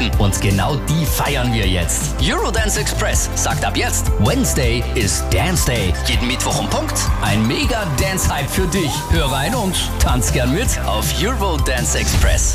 Zeiten. Und genau die feiern wir jetzt. Eurodance Express sagt ab jetzt, Wednesday ist Dance Day. Jeden Mittwoch um Punkt. Ein mega Dance-Hype für dich. Hör rein und tanz gern mit auf Eurodance Express.